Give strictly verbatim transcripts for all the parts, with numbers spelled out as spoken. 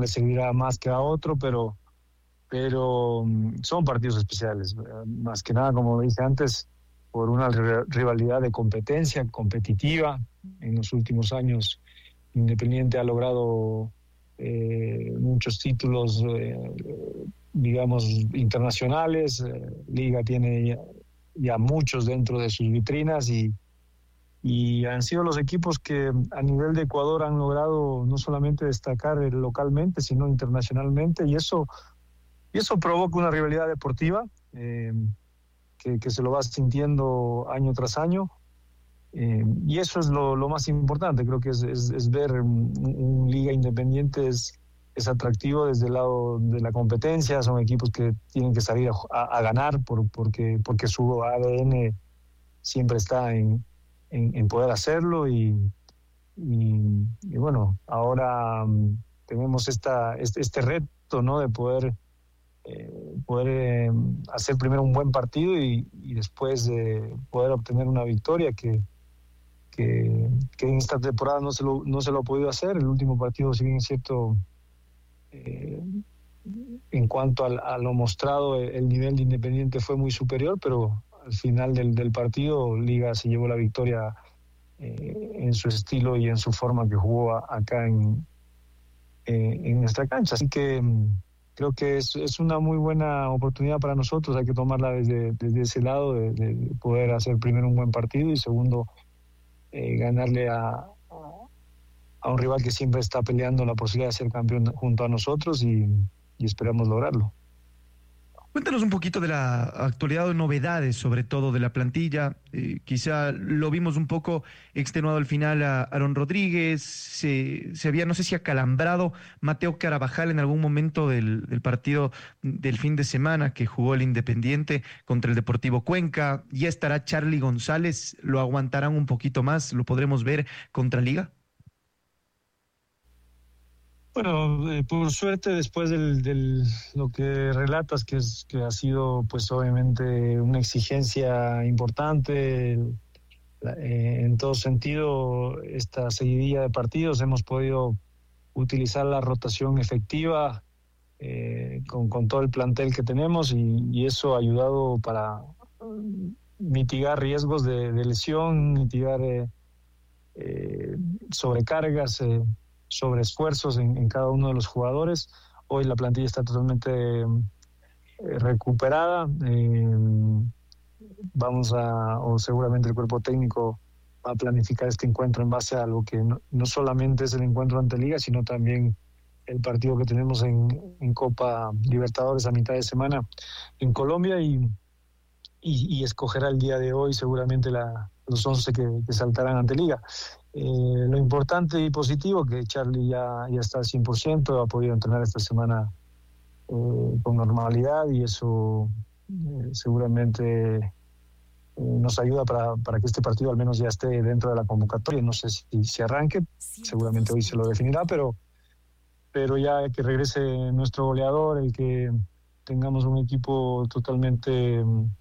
le servirá más que a otro, pero, pero son partidos especiales. Más que nada, como dije antes, por una rivalidad de competencia, competitiva. En los últimos años, Independiente ha logrado eh, muchos títulos, eh, digamos, internacionales. Eh, Liga tiene ya, ya muchos dentro de sus vitrinas y Y han sido los equipos que a nivel de Ecuador han logrado no solamente destacar localmente, sino internacionalmente. Y eso, y eso provoca una rivalidad deportiva eh, que, que se lo va sintiendo año tras año. Eh, y eso es lo, lo más importante. Creo que es, es, es ver un, un Liga Independiente es, es atractivo desde el lado de la competencia. Son equipos que tienen que salir a, a, a ganar por, porque, porque su A D N siempre está en... En, en poder hacerlo y, y, y bueno, ahora um, tenemos esta, este, este reto, ¿no? De poder, eh, poder eh, hacer primero un buen partido y, y después eh, poder obtener una victoria que, que, que en esta temporada no se, lo, no se lo ha podido hacer. El último partido, si bien es cierto, eh, en cuanto al, a lo mostrado, el nivel de Independiente fue muy superior, pero al final del, del partido, Liga se llevó la victoria eh, en su estilo y en su forma que jugó a, acá en, eh, en nuestra cancha. Así que creo que es, es una muy buena oportunidad para nosotros. Hay que tomarla desde, desde ese lado, de, de poder hacer primero un buen partido y segundo, eh, ganarle a, a, a un rival que siempre está peleando la posibilidad de ser campeón junto a nosotros y, y esperamos lograrlo. Cuéntanos un poquito de la actualidad o novedades, sobre todo de la plantilla. Eh, quizá lo vimos un poco extenuado al final a Aaron Rodríguez, se, se había, no sé si acalambrado Mateo Carabajal en algún momento del, del partido del fin de semana que jugó el Independiente contra el Deportivo Cuenca. Ya estará Charly González, ¿lo aguantarán un poquito más? ¿Lo podremos ver contra Liga? Bueno, eh, por suerte después del, del lo que relatas, que es que ha sido pues obviamente una exigencia importante eh, en todo sentido, esta seguidilla de partidos hemos podido utilizar la rotación efectiva eh, con, con todo el plantel que tenemos y, y eso ha ayudado para mitigar riesgos de, de lesión, mitigar eh, eh, sobrecargas, eh, sobre esfuerzos en, en cada uno de los jugadores. Hoy la plantilla está totalmente eh, recuperada. Eh, vamos a, o seguramente el cuerpo técnico va a planificar este encuentro en base a lo que no, no solamente es el encuentro ante Liga, sino también el partido que tenemos en, en Copa Libertadores a mitad de semana en Colombia y, y, y escogerá el día de hoy seguramente la, los once que, que saltarán ante Liga. Eh, lo importante y positivo que Charly ya, ya está al cien por ciento, ha podido entrenar esta semana eh, con normalidad y eso eh, seguramente eh, nos ayuda para, para que este partido al menos ya esté dentro de la convocatoria. No sé si, si arranque, seguramente hoy se lo definirá, pero, pero ya que regrese nuestro goleador, el que tengamos un equipo totalmente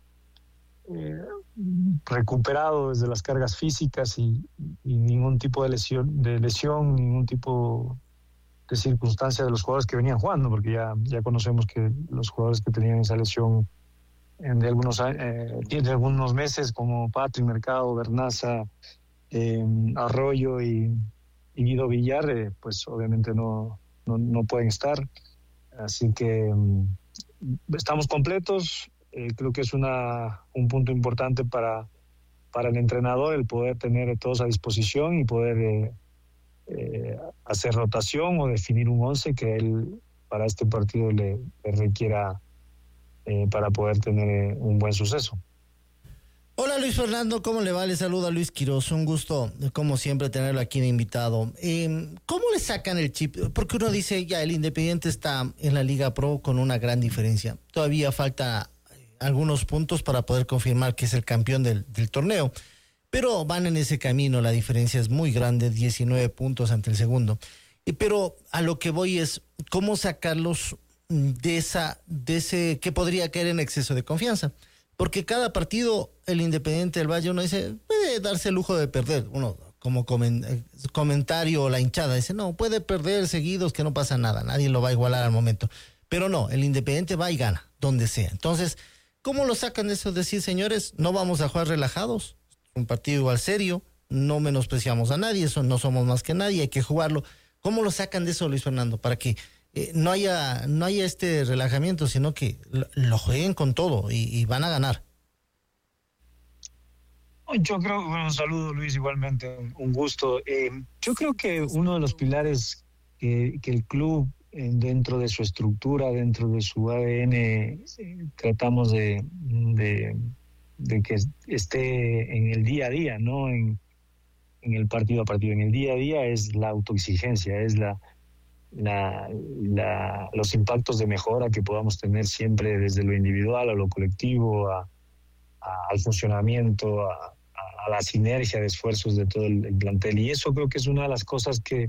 Eh, recuperado desde las cargas físicas y, y ningún tipo de lesión, de lesión, ningún tipo de circunstancia de los jugadores que venían jugando, porque ya, ya conocemos que los jugadores que tenían esa lesión en de algunos, eh, de algunos meses, como Patrick Mercado, Bernaza, eh, Arroyo y, y Guido Villar, eh, pues obviamente no, no, no pueden estar. Así que um, estamos completos. Eh, creo que es una, un punto importante para, para el entrenador el poder tener todos a disposición y poder eh, eh, hacer rotación o definir un once que él para este partido le, le requiera eh, para poder tener eh, un buen suceso. Hola Luis Fernando, ¿cómo le va? Le saluda Luis Quiroz, un gusto como siempre tenerlo aquí de invitado. Eh, ¿Cómo le sacan el chip? Porque uno dice ya el Independiente está en la Liga Pro con una gran diferencia, todavía falta algunos puntos para poder confirmar que es el campeón del, del torneo, pero van en ese camino, la diferencia es muy grande, diecinueve puntos ante el segundo. Y, pero a lo que voy es, ¿cómo sacarlos de esa, de ese que podría caer en exceso de confianza? Porque cada partido, el Independiente del Valle, uno dice, puede darse el lujo de perder. Uno como comen, eh, comentario la hinchada. Dice, no, puede perder seguidos que no pasa nada, nadie lo va a igualar al momento. Pero no, el Independiente va y gana, donde sea. Entonces, ¿cómo lo sacan de eso? Decir, señores, no vamos a jugar relajados, un partido igual serio, no menospreciamos a nadie, eso no somos más que nadie, hay que jugarlo. ¿Cómo lo sacan de eso, Luis Fernando? Para que eh, no haya no haya este relajamiento, sino que lo, lo jueguen con todo y, y van a ganar. Yo creo, bueno, un saludo Luis, igualmente, un, un gusto. Eh, yo creo que uno de los pilares que, que el club, eh, dentro de su estructura, dentro de su A D N, eh, tratamos de, de, de que esté en el día a día, ¿no? En, en el partido a partido, en el día a día, es la autoexigencia, es la, la, la los impactos de mejora que podamos tener siempre desde lo individual a lo colectivo, a al funcionamiento, a, a la sinergia de esfuerzos de todo el, el plantel. Y eso creo que es una de las cosas que,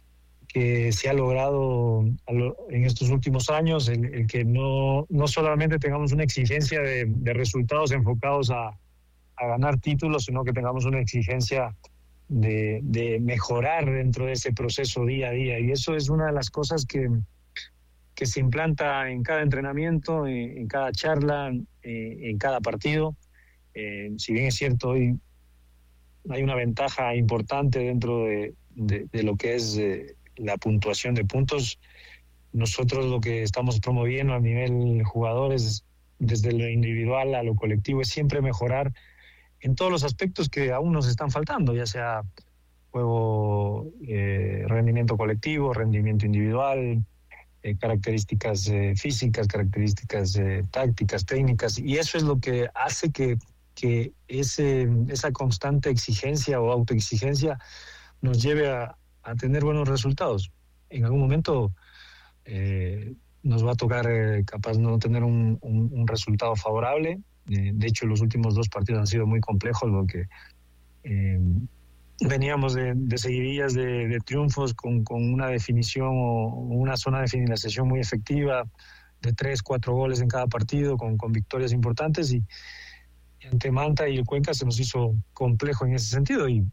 que se ha logrado en estos últimos años, el, el que no, no solamente tengamos una exigencia de, de resultados enfocados a, a ganar títulos, sino que tengamos una exigencia de, de mejorar dentro de ese proceso día a día. Y eso es una de las cosas que que se implanta en cada entrenamiento, en, en cada charla, en, en cada partido. Eh, si bien es cierto, hoy hay una ventaja importante dentro de, de, de lo que es eh, la puntuación de puntos, nosotros lo que estamos promoviendo a nivel jugadores, desde lo individual a lo colectivo, es siempre mejorar en todos los aspectos que aún nos están faltando, ya sea juego, eh, rendimiento colectivo, rendimiento individual, Eh, características eh, físicas, características eh, tácticas, técnicas, y eso es lo que hace que, que ese, esa constante exigencia o autoexigencia nos lleve a, a tener buenos resultados. En algún momento eh, nos va a tocar eh, capaz no tener un, un, un resultado favorable. Eh, de hecho, los últimos dos partidos han sido muy complejos, porque eh, veníamos de, de seguidillas de, de triunfos con, con una definición o una zona de finalización muy efectiva, de tres, cuatro goles en cada partido, con, con victorias importantes, y, y ante Manta y el Cuenca se nos hizo complejo en ese sentido, y,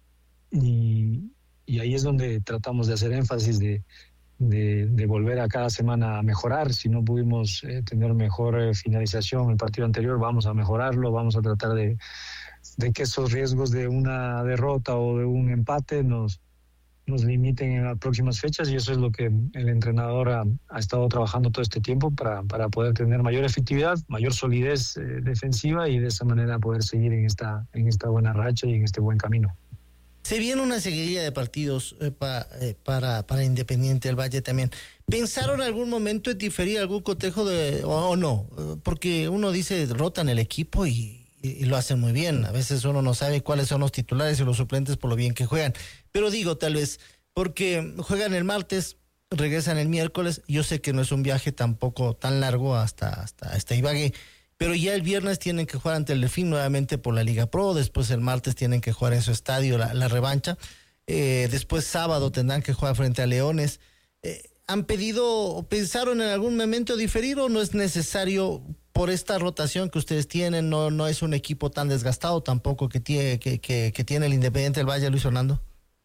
y, y ahí es donde tratamos de hacer énfasis de, de, de volver a cada semana a mejorar. Si no pudimos eh, tener mejor eh, finalización en el partido anterior, vamos a mejorarlo, vamos a tratar de de que esos riesgos de una derrota o de un empate nos, nos limiten en las próximas fechas, y eso es lo que el entrenador ha, ha estado trabajando todo este tiempo para, para poder tener mayor efectividad, mayor solidez eh, defensiva, y de esa manera poder seguir en esta, en esta buena racha y en este buen camino. Se viene una seguidilla de partidos eh, pa, eh, para, para Independiente del Valle también. ¿Pensaron en algún momento en diferir algún cotejo de, o, o no? Porque uno dice, rotan el equipo y y lo hacen muy bien. A veces uno no sabe cuáles son los titulares y los suplentes por lo bien que juegan. Pero digo, tal vez, porque juegan el martes, regresan el miércoles. Yo sé que no es un viaje tampoco tan largo hasta, hasta, hasta Ibagué, pero ya el viernes tienen que jugar ante el Delfín nuevamente por la Liga Pro. Después el martes tienen que jugar en su estadio la, la revancha. Eh, después sábado tendrán que jugar frente a Leones. Eh, ¿Han pedido o pensaron en algún momento diferir, o no es necesario por esta rotación que ustedes tienen? No, no es un equipo tan desgastado tampoco que tiene, que, que, que tiene el Independiente del Valle, Luis Fernando.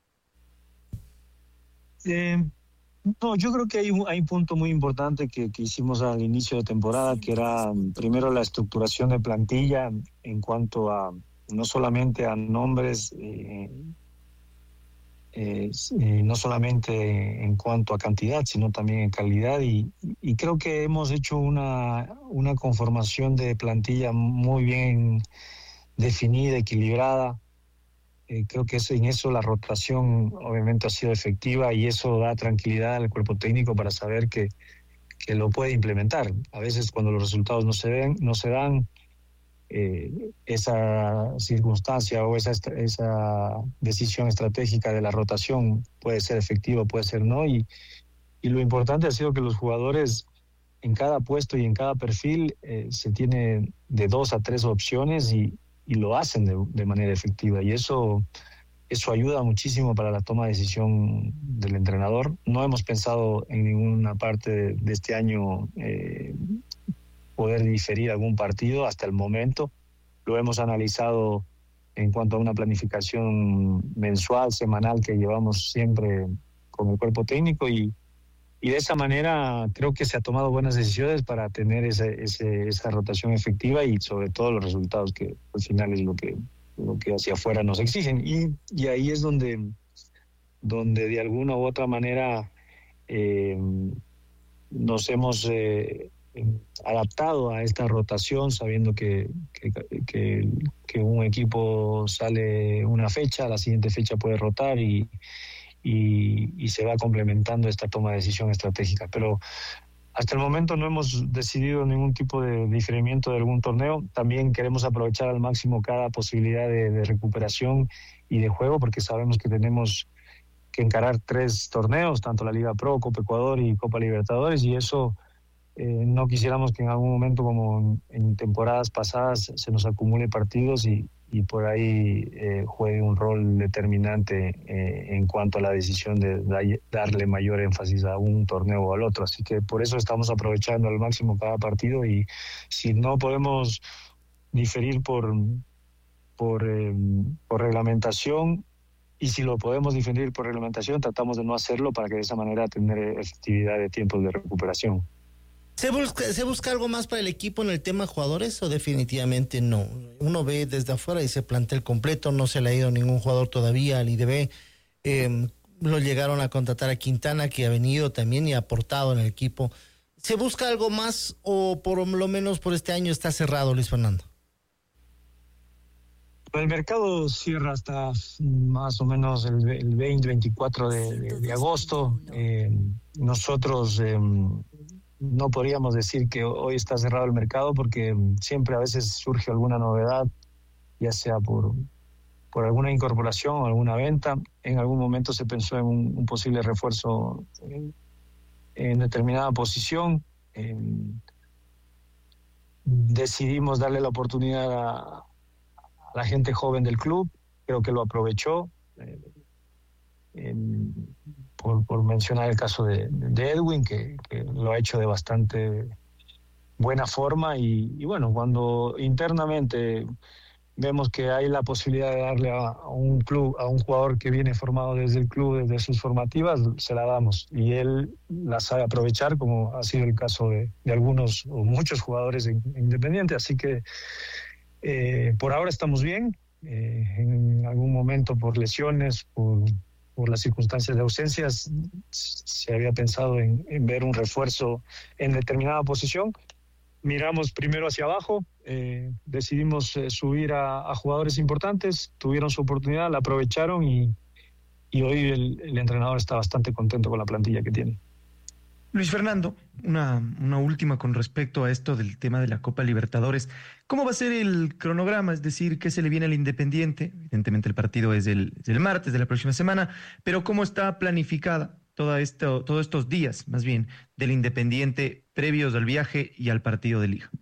Eh, no, yo creo que hay un, hay un punto muy importante que, que hicimos al inicio de temporada, que era primero la estructuración de plantilla en cuanto a no solamente a nombres, eh, eh, eh, no solamente en cuanto a cantidad, sino también en calidad, y, y creo que hemos hecho una, una conformación de plantilla muy bien definida, equilibrada. Eh, creo que es, en eso la rotación obviamente ha sido efectiva, y eso da tranquilidad al cuerpo técnico para saber que, que lo puede implementar. A veces cuando los resultados no se ven, no se dan, eh, esa circunstancia o esa, esa decisión estratégica de la rotación puede ser efectiva, puede ser no, y, y lo importante ha sido que los jugadores en cada puesto y en cada perfil eh, se tiene de dos a tres opciones, y, y lo hacen de, de manera efectiva, y eso, eso ayuda muchísimo para la toma de decisión del entrenador. No hemos pensado en ninguna parte de, de este año eh, poder diferir algún partido hasta el momento. Lo hemos analizado en cuanto a una planificación mensual, semanal que llevamos siempre con el cuerpo técnico y, y de esa manera creo que se ha tomado buenas decisiones para tener ese, ese, esa rotación efectiva y sobre todo los resultados que al final es lo que, lo que hacia afuera nos exigen. Y, y ahí es donde, donde de alguna u otra manera eh, nos hemos eh, adaptado a esta rotación, sabiendo que, que, que, que un equipo sale una fecha, la siguiente fecha puede rotar y, y, y se va complementando esta toma de decisión estratégica. Pero hasta el momento no hemos decidido ningún tipo de diferimiento de algún torneo. También queremos aprovechar al máximo cada posibilidad de, de recuperación y de juego, porque sabemos que tenemos que encarar tres torneos, tanto la Liga Pro, Copa Ecuador y Copa Libertadores, y eso eh, no quisiéramos que en algún momento, como en temporadas pasadas, se nos acumule partidos y, y por ahí eh, juegue un rol determinante eh, en cuanto a la decisión de da, darle mayor énfasis a un torneo o al otro. Así que por eso estamos aprovechando al máximo cada partido, y si no podemos diferir por, por, eh, por reglamentación, y si lo podemos diferir por reglamentación, tratamos de no hacerlo para que de esa manera tener efectividad de tiempos de recuperación. ¿Se busca, ¿Se busca algo más para el equipo en el tema jugadores o definitivamente no? Uno ve desde afuera y se plantea el completo, no se le ha ido ningún jugador todavía al I D B. Eh, lo llegaron a contratar a Quintana, que ha venido también y ha aportado en el equipo. ¿Se busca algo más o por lo menos por este año está cerrado, Luis Fernando? El mercado cierra hasta más o menos el, el veinte, veinticuatro de, de, de agosto. Eh, nosotros eh, no podríamos decir que hoy está cerrado el mercado, porque siempre a veces surge alguna novedad, ya sea por, por alguna incorporación o alguna venta. En algún momento se pensó en un, un posible refuerzo en, en determinada posición. Eh, decidimos darle la oportunidad a la gente joven del club, creo que lo aprovechó, eh, en, por, por mencionar el caso de, de Edwin, que, que lo ha hecho de bastante buena forma, y, y bueno, cuando internamente vemos que hay la posibilidad de darle a, a un club, a un jugador que viene formado desde el club, desde sus formativas, se la damos, y él la sabe aprovechar, como ha sido el caso de, de algunos o muchos jugadores en, en Independiente. Así que Eh, por ahora estamos bien. Eh, en algún momento, por lesiones, por, por las circunstancias de ausencias, se había pensado en, en ver un refuerzo en determinada posición. Miramos primero hacia abajo, eh, decidimos eh, subir a, a jugadores importantes, tuvieron su oportunidad, la aprovecharon, y, y hoy el, el entrenador está bastante contento con la plantilla que tiene. Luis Fernando, una, una última con respecto a esto del tema de la Copa Libertadores. ¿Cómo va a ser el cronograma? Es decir, ¿qué se le viene al Independiente? Evidentemente el partido es el, es el martes de la próxima semana, pero ¿cómo está planificada toda esto, todos estos días, más bien, del Independiente previos al viaje y al partido de Liga?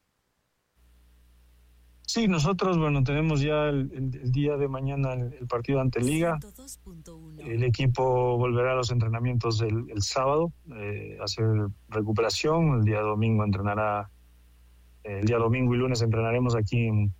Sí, nosotros, bueno, tenemos ya el, el, el día de mañana el, el partido ante Liga. El equipo volverá a los entrenamientos el, el sábado, eh, a hacer recuperación. El día domingo entrenará, eh, el día domingo y lunes entrenaremos aquí en,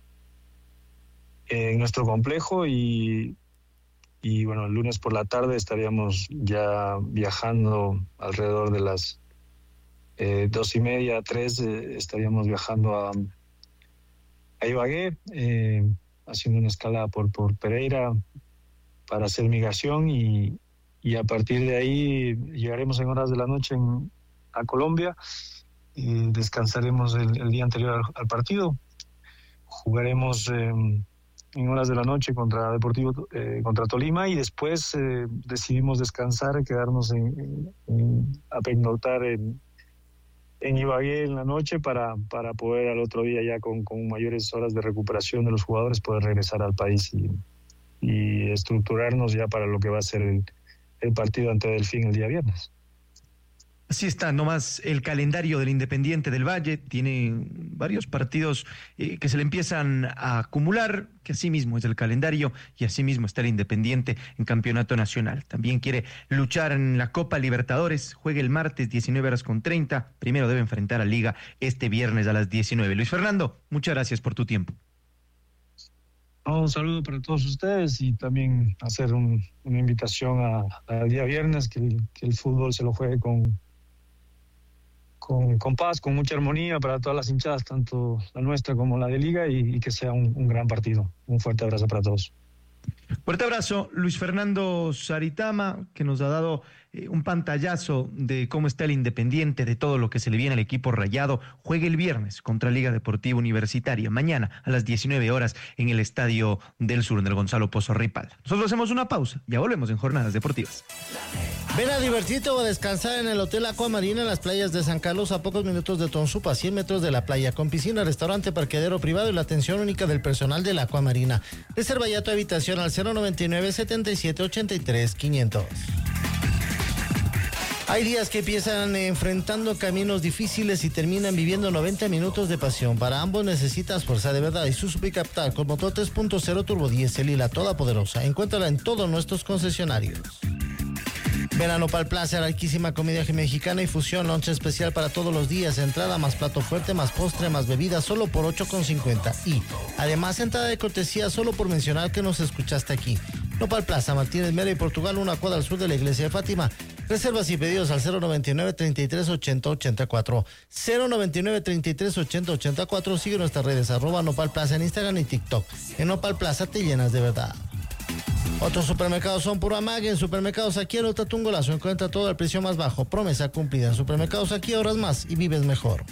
en nuestro complejo, y, y bueno, el lunes por la tarde estaríamos ya viajando alrededor de las eh, dos y media, tres, eh, estaríamos viajando a a Ibagué, eh, haciendo una escala por, por Pereira para hacer migración, y, y a partir de ahí llegaremos en horas de la noche en, a Colombia, y descansaremos el, el día anterior al, al partido. Jugaremos eh, en horas de la noche contra Deportivo, eh, contra Tolima, y después eh, decidimos descansar, quedarnos en, en, en a pernoctar en en Ibagué en la noche para, para poder al otro día, ya con, con mayores horas de recuperación de los jugadores, poder regresar al país y, y estructurarnos ya para lo que va a ser el, el partido ante Delfín el día viernes. Así está nomás el calendario del Independiente del Valle. Tiene varios partidos eh, que se le empiezan a acumular, que así mismo es el calendario, y así mismo está el Independiente en campeonato nacional. También quiere luchar en la Copa Libertadores. Juega el martes diecinueve horas con treinta. Primero debe enfrentar a Liga este viernes a las diecinueve. Luis Fernando, muchas gracias por tu tiempo. Un saludo para todos ustedes y también hacer un, una invitación al día viernes, que el, que el fútbol se lo juegue con, con, con paz, con mucha armonía para todas las hinchadas, tanto la nuestra como la de Liga, y, y que sea un, un gran partido. Un fuerte abrazo para todos. Fuerte abrazo, Luis Fernando Saritama, que nos ha dado eh, un pantallazo de cómo está el Independiente, de todo lo que se le viene al equipo rayado. Juegue el viernes contra Liga Deportiva Universitaria, mañana a las diecinueve horas en el Estadio del Sur, en el Gonzalo Pozo Ripal. Nosotros hacemos una pausa, ya volvemos en Jornadas Deportivas. Ven a divertirte o a descansar en el Hotel Aquamarina en las playas de San Carlos, a pocos minutos de Tonsupa, a cien metros de la playa, con piscina, restaurante, parqueadero privado y la atención única del personal de la Aquamarina. Reserva ya tu habitación al cero noventa y nueve, setenta y siete, ochenta y tres, quinientos. Hay días que empiezan enfrentando caminos difíciles y terminan viviendo noventa minutos de pasión. Para ambos necesitas fuerza de verdad. Isuzu Pickup Talk con motor tres punto cero turbo diésel y la toda poderosa. Encuéntrala en todos nuestros concesionarios. Ven a Nopal Plaza, la riquísima comida mexicana y fusión, lonche especial para todos los días, entrada más plato fuerte, más postre, más bebida, solo por ocho con cincuenta. Y además entrada de cortesía solo por mencionar que nos escuchaste aquí. Nopal Plaza, Martínez Mera y Portugal, una cuadra al sur de la iglesia de Fátima. Reservas y pedidos al cero noventa y nueve, treinta y tres, ochenta, ochenta y cuatro. cero noventa y nueve, treinta y tres, ochenta, ochenta y cuatro. Sigue nuestras redes, arroba Nopal Plaza en Instagram y TikTok. En Nopal Plaza te llenas de verdad. Otros supermercados son Puro Amague. En Supermercados Aquí, anótate un golazo. Encuentra todo al precio más bajo. Promesa cumplida. En Supermercados Aquí, ahorras más y vives mejor.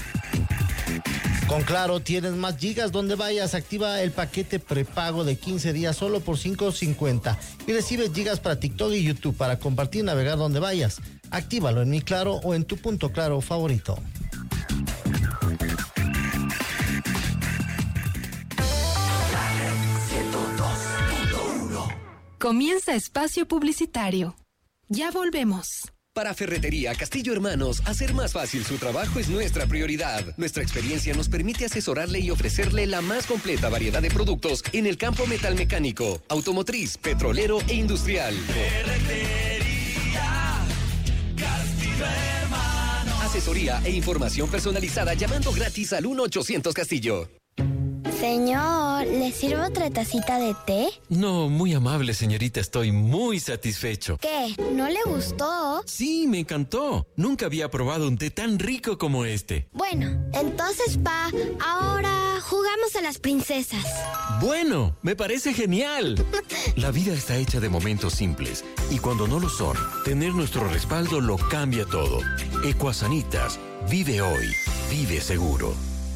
Con Claro tienes más gigas donde vayas. Activa el paquete prepago de quince días solo por cinco cincuenta y recibes gigas para TikTok y YouTube para compartir y navegar donde vayas. Actívalo en Mi Claro o en tu punto Claro favorito. Comienza Espacio Publicitario. Ya volvemos. Para Ferretería Castillo Hermanos, hacer más fácil su trabajo es nuestra prioridad. Nuestra experiencia nos permite asesorarle y ofrecerle la más completa variedad de productos en el campo metalmecánico, automotriz, petrolero e industrial. Ferretería Castillo Hermanos. Asesoría e información personalizada llamando gratis al uno ochocientos Castillo. Señor, ¿le sirvo otra tacita de té? No, muy amable, señorita. Estoy muy satisfecho. ¿Qué? ¿No le gustó? Sí, me encantó. Nunca había probado un té tan rico como este. Bueno, entonces, pa, ahora jugamos a las princesas. Bueno, me parece genial. La vida está hecha de momentos simples. Y cuando no lo son, tener nuestro respaldo lo cambia todo. Ecuasanitas. Vive hoy. Vive seguro.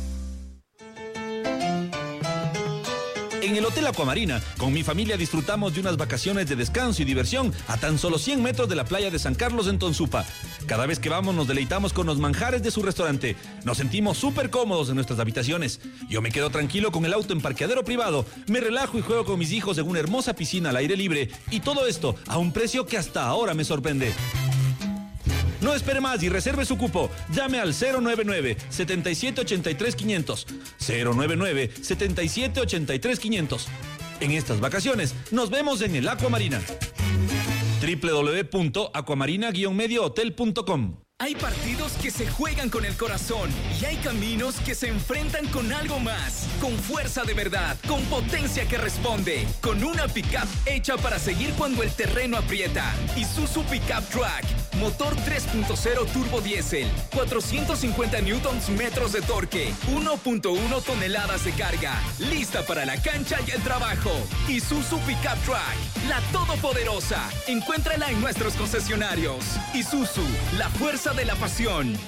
En el Hotel Aquamarina, con mi familia disfrutamos de unas vacaciones de descanso y diversión a tan solo cien metros de la playa de San Carlos en Tonsupa. Cada vez que vamos nos deleitamos con los manjares de su restaurante. Nos sentimos súper cómodos en nuestras habitaciones. Yo me quedo tranquilo con el auto en parqueadero privado. Me relajo y juego con mis hijos en una hermosa piscina al aire libre. Y todo esto a un precio que hasta ahora me sorprende. No espere más y reserve su cupo. Llame al cero noventa y nueve, setenta y siete, ochenta y tres, quinientos. cero noventa y nueve, setenta y siete, ochenta y tres, quinientos. En estas vacaciones nos vemos en el Aquamarina. doble u doble u doble u punto aquamarina guion medio hotel punto com. Hay partidos que se juegan con el corazón y hay caminos que se enfrentan con algo más, con fuerza de verdad, con potencia que responde, con una pickup hecha para seguir cuando el terreno aprieta. Isuzu Pickup Track, motor tres punto cero turbo diésel, cuatrocientos cincuenta newtons metros de torque, uno punto uno toneladas de carga, lista para la cancha y el trabajo. Isuzu Pickup Track, la todopoderosa. Encuéntrala en nuestros concesionarios. Isuzu, la fuerza de la pasión.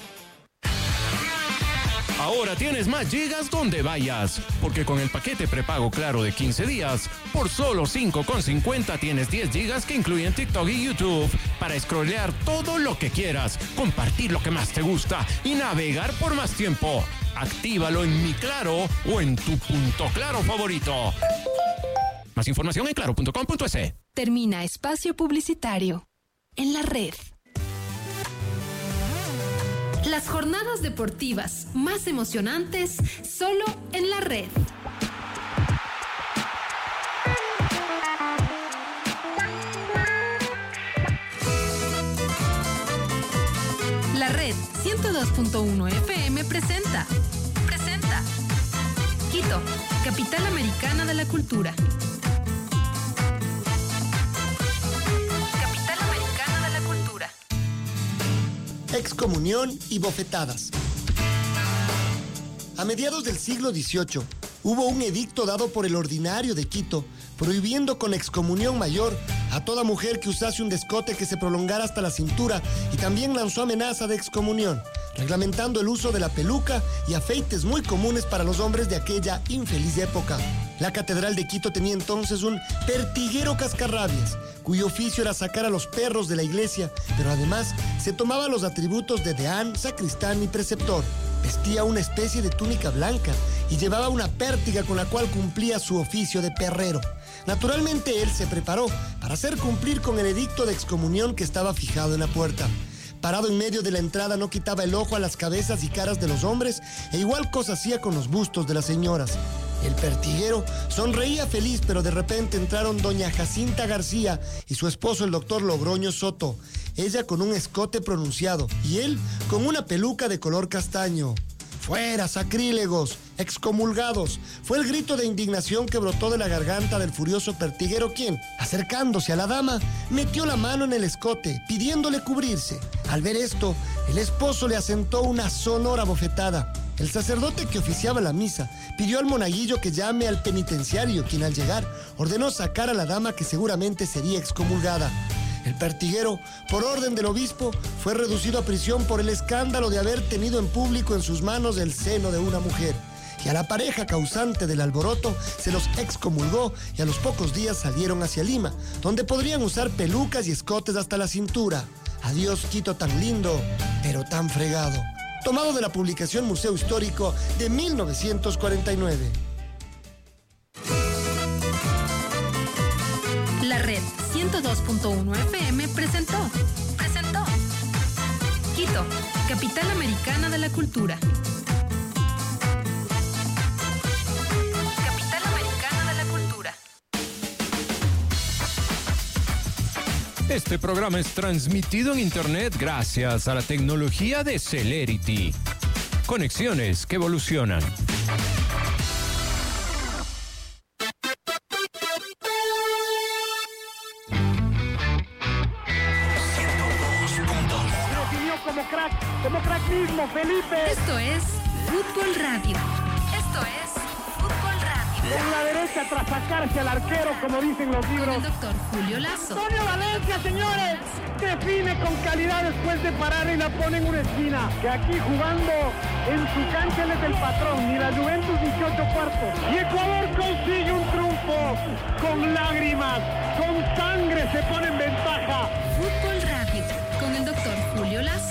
Ahora tienes más gigas donde vayas, porque con el paquete prepago Claro de quince días, por solo cinco con cincuenta tienes diez gigas que incluyen TikTok y YouTube para scrollear todo lo que quieras, compartir lo que más te gusta y navegar por más tiempo. Actívalo en Mi Claro o en tu punto Claro favorito. Más información en claro punto com punto es. Termina Espacio Publicitario. En la red. Las jornadas deportivas más emocionantes solo en la red. La red ciento dos punto uno F M presenta. Presenta. Kit Quito, capital americana de la cultura. Capital americana de la cultura. Excomunión y bofetadas. A mediados del siglo dieciocho, hubo un edicto dado por el ordinario de Quito prohibiendo con excomunión mayor a toda mujer que usase un descote que se prolongara hasta la cintura, y también lanzó amenaza de excomunión, reglamentando el uso de la peluca y afeites muy comunes para los hombres de aquella infeliz época. La Catedral de Quito tenía entonces un pertiguero cascarrabias, cuyo oficio era sacar a los perros de la iglesia, pero además se tomaba los atributos de deán, sacristán y preceptor. Vestía una especie de túnica blanca y llevaba una pértiga con la cual cumplía su oficio de perrero. Naturalmente él se preparó para hacer cumplir con el edicto de excomunión que estaba fijado en la puerta. Parado en medio de la entrada no quitaba el ojo a las cabezas y caras de los hombres, e igual cosa hacía con los bustos de las señoras. El pertiguero sonreía feliz, pero de repente entraron doña Jacinta García y su esposo el doctor Logroño Soto, ella con un escote pronunciado y él con una peluca de color castaño. ¡Fuera, sacrílegos! ¡Excomulgados! Fue el grito de indignación que brotó de la garganta del furioso pertiguero, quien, acercándose a la dama, metió la mano en el escote, pidiéndole cubrirse. Al ver esto, el esposo le asentó una sonora bofetada. El sacerdote que oficiaba la misa pidió al monaguillo que llame al penitenciario, quien al llegar ordenó sacar a la dama, que seguramente sería excomulgada. El pertiguero, por orden del obispo, fue reducido a prisión por el escándalo de haber tenido en público en sus manos el seno de una mujer. Y a la pareja causante del alboroto se los excomulgó, y a los pocos días salieron hacia Lima, donde podrían usar pelucas y escotes hasta la cintura. Adiós, Quito tan lindo, pero tan fregado. Tomado de la publicación Museo Histórico de mil novecientos cuarenta y nueve. La red ciento dos punto uno F M presentó. Presentó. Quito, capital americana de la cultura. Capital americana de la cultura. Este programa es transmitido en Internet gracias a la tecnología de Celerity. Conexiones que evolucionan. Como crack, como crack mismo, Felipe. Esto es Fútbol Radio. Esto es Fútbol Radio. Con la derecha tras sacarse al arquero, como dicen los libros. Con el doctor Julio Lazo. Antonio Valencia, señores, define con calidad después de parar y la pone en una esquina. Que aquí jugando en su cancha él es el patrón, ni la Juventus dieciocho cuartos. Y Ecuador consigue un triunfo con lágrimas, con sangre, se pone en ventaja. Fútbol Radio, con el doctor Julio Lazo.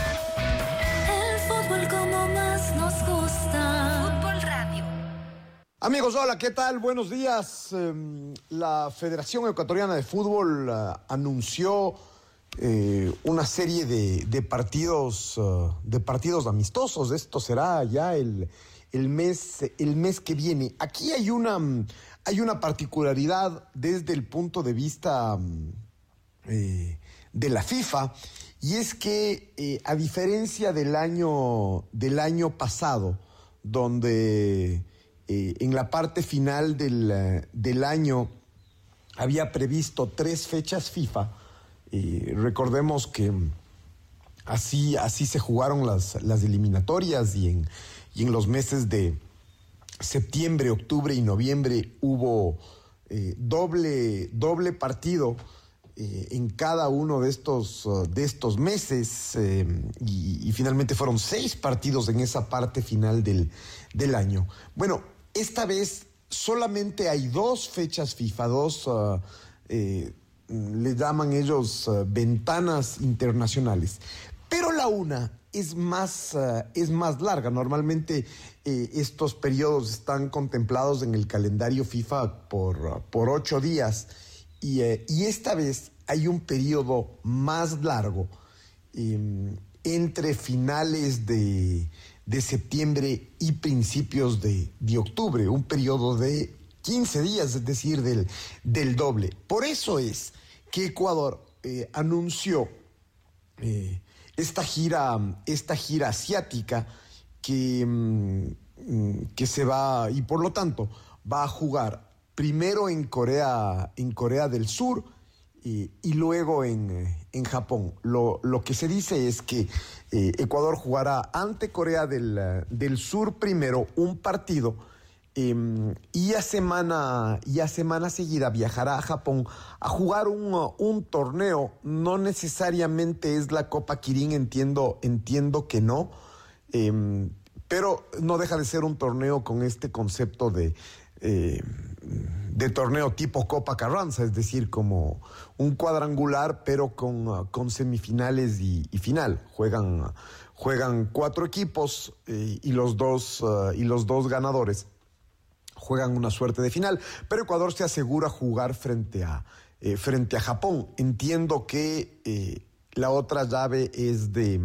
El fútbol como más nos gusta. Fútbol Radio. Amigos, hola, ¿qué tal? Buenos días. Eh, la Federación Ecuatoriana de Fútbol uh, anunció eh, una serie de, de partidos uh, de partidos amistosos. Esto será ya el, el mes el mes que viene. Aquí hay una hay una particularidad desde el punto de vista um, eh, de la FIFA. Y es que, eh, a diferencia del año, del año pasado, donde eh, en la parte final del, del año había previsto tres fechas FIFA, eh, recordemos que así, así se jugaron las, las eliminatorias, y en, y en los meses de septiembre, octubre y noviembre hubo eh, doble, doble partido Eh, en cada uno de estos, uh, de estos meses, eh, y, y finalmente fueron seis partidos en esa parte final del, del año. Bueno, esta vez solamente hay dos fechas FIFA, dos, uh, eh, le llaman ellos uh, ventanas internacionales, pero la una es más, uh, es más larga. Normalmente eh, estos periodos están contemplados en el calendario FIFA por, uh, por ocho días. Y, eh, y esta vez hay un periodo más largo, eh, entre finales de, de septiembre y principios de, de octubre, un periodo de quince días, es decir, del, del doble. Por eso es que Ecuador eh, anunció eh, esta gira, esta gira asiática que, que se va, y por lo tanto va a jugar primero en Corea, en Corea del Sur y, y luego en, en Japón. Lo, lo que se dice es que eh, Ecuador jugará ante Corea del, del Sur primero un partido eh, y, a semana, y a semana seguida viajará a Japón a jugar un, un torneo. No necesariamente es la Copa Kirin, entiendo, entiendo que no, eh, pero no deja de ser un torneo con este concepto de... Eh, de torneo tipo Copa Carranza, es decir, como un cuadrangular, pero con, uh, con semifinales y, y final. Juegan, juegan cuatro equipos eh, y, los dos, uh, y los dos ganadores juegan una suerte de final, pero Ecuador se asegura jugar frente a, eh, frente a Japón. Entiendo que eh, la otra llave es de...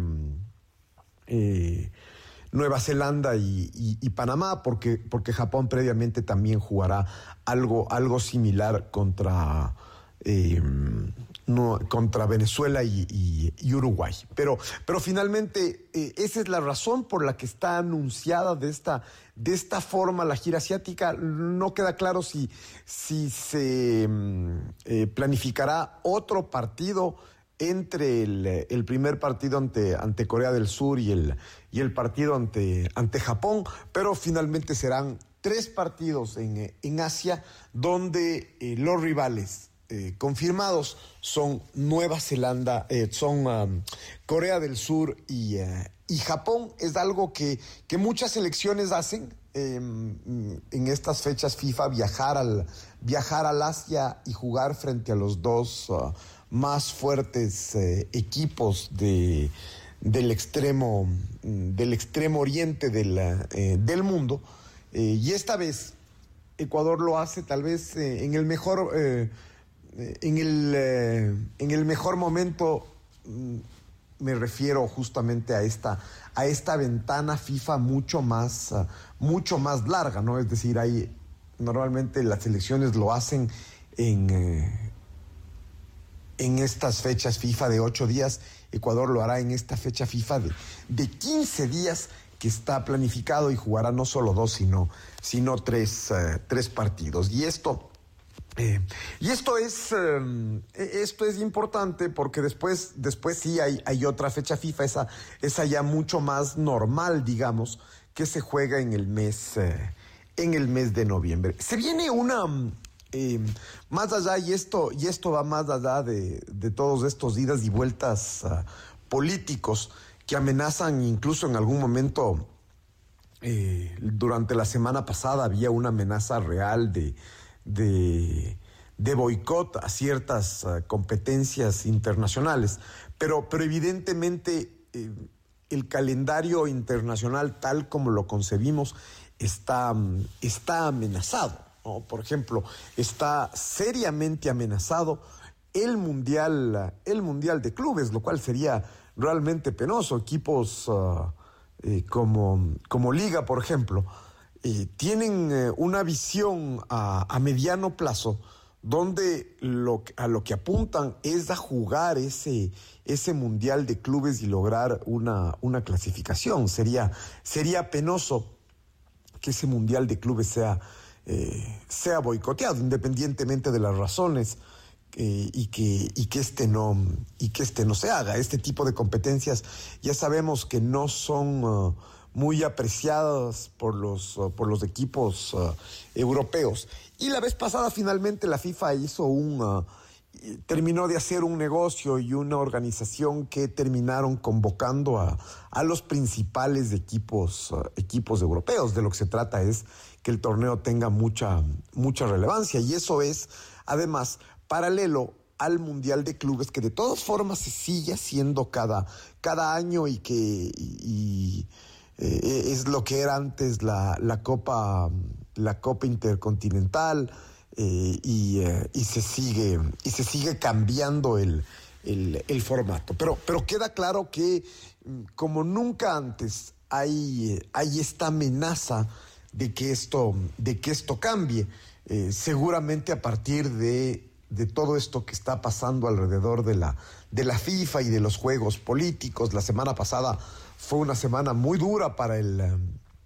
Eh, Nueva Zelanda y, y, y Panamá, porque, porque Japón previamente también jugará algo, algo similar contra, eh, no, contra Venezuela y, y, y Uruguay. Pero, pero finalmente eh, esa es la razón por la que está anunciada de esta, de esta forma la gira asiática. No queda claro si, si se eh, planificará otro partido entre el, el primer partido ante, ante Corea del Sur y el, y el partido ante, ante Japón, pero finalmente serán tres partidos en, en Asia, donde eh, los rivales eh, confirmados son Nueva Zelanda, eh, son um, Corea del Sur y, uh, y Japón. Es algo que, que muchas selecciones hacen eh, en estas fechas FIFA, viajar al, viajar al Asia y jugar frente a los dos uh, más fuertes eh, equipos de, del, extremo, del extremo oriente del, eh, del mundo. Eh, y esta vez Ecuador lo hace tal vez eh, en el mejor, eh, en, el, eh, en el mejor momento. Me refiero justamente a esta, a esta ventana FIFA mucho más, uh, mucho más larga, ¿no? Es decir, hay, normalmente las selecciones lo hacen en... Eh, en estas fechas FIFA de ocho días, Ecuador lo hará en esta fecha FIFA de, de quince días que está planificado, y jugará no solo dos, sino, sino tres, uh, tres partidos. Y esto, eh, y esto es, um, esto es importante porque después, después sí hay, hay otra fecha FIFA, esa, esa ya mucho más normal, digamos, que se juega en el mes, uh, en el mes de noviembre. Se viene una... Eh, más allá, y esto, y esto va más allá de, de todos estos idas y vueltas uh, políticos que amenazan, incluso en algún momento, eh, durante la semana pasada había una amenaza real de, de, de boicot a ciertas uh, competencias internacionales, pero, pero evidentemente eh, el calendario internacional tal como lo concebimos está, está amenazado. ¿No? Por ejemplo, está seriamente amenazado el mundial, el mundial de clubes, lo cual sería realmente penoso. Equipos uh, eh, como, como Liga, por ejemplo, eh, tienen eh, una visión a, a mediano plazo donde lo, a lo que apuntan es a jugar ese, ese mundial de clubes y lograr una, una clasificación. Sería, sería penoso que ese mundial de clubes sea Eh, sea boicoteado, independientemente de las razones, eh, y que y que este no y que este no se haga. Este tipo de competencias ya sabemos que no son uh, muy apreciadas por los uh, por los equipos uh, europeos. Y la vez pasada finalmente la FIFA hizo un uh, terminó de hacer un negocio y una organización que terminaron convocando a, a los principales equipos uh, equipos europeos. De lo que se trata es que el torneo tenga mucha, mucha relevancia, y eso es, además, paralelo al Mundial de Clubes, que de todas formas se sigue haciendo cada, cada año y que y, y, eh, es lo que era antes la, la Copa, la Copa Intercontinental, eh, y, eh, y se sigue, y se sigue cambiando el, el, el formato. Pero, pero queda claro que, como nunca antes, hay, hay esta amenaza de que esto, de que esto cambie, eh, seguramente a partir de, de todo esto que está pasando alrededor de la, de la FIFA y de los juegos políticos. La semana pasada fue una semana muy dura para el,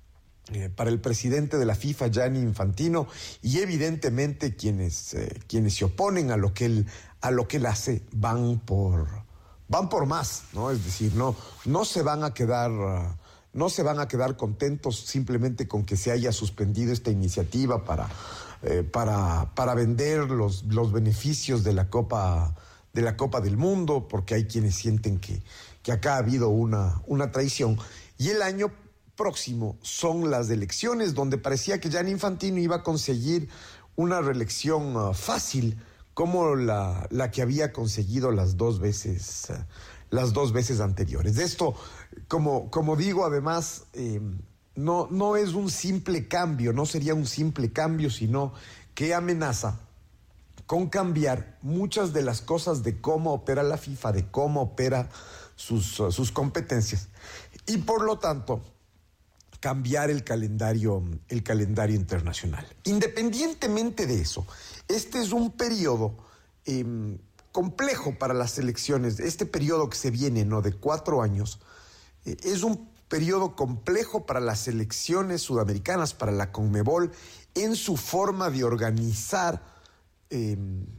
eh, para el presidente de la FIFA, Gianni Infantino, y evidentemente quienes, eh, quienes se oponen a lo que él, a lo que él hace van por, van por más, ¿no? Es decir, no, no se van a quedar... Uh, No se van a quedar contentos simplemente con que se haya suspendido esta iniciativa para, eh, para, para vender los, los beneficios de la Copa, de la Copa del Mundo, porque hay quienes sienten que, que acá ha habido una, una traición. Y el año próximo son las elecciones, donde parecía que Gianni Infantino iba a conseguir una reelección uh, fácil, como la, la que había conseguido las dos veces, uh, las dos veces anteriores. De esto, como, como digo, además, eh, no, no es un simple cambio, no sería un simple cambio, sino que amenaza con cambiar muchas de las cosas de cómo opera la FIFA, de cómo opera sus, uh, sus competencias, y por lo tanto cambiar el calendario, el calendario internacional. Independientemente de eso, este es un periodo eh, complejo para las selecciones. Este periodo que se viene, ¿no?, de cuatro años, eh, es un periodo complejo para las selecciones sudamericanas, para la CONMEBOL, en su forma de organizar eh,